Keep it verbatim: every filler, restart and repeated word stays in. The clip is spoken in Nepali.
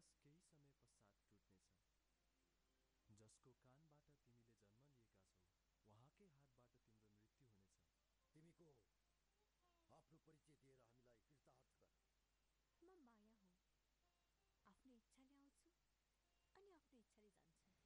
विश्वास केही समय पश्चात टुट्नेछ। जसको कानबाट तिमीले जन्म लिएका छौ उहाँकै हातबाट तिम्रो मृत्यु हुनेछ। तिमी को हौ? आफ्नो परिचय दिएर हामीलाई कृतार्थ गर। म माया हुँ। आफ्नो इच्छाले आउँछु अनि आफ्नो इच्छाले जान्छु।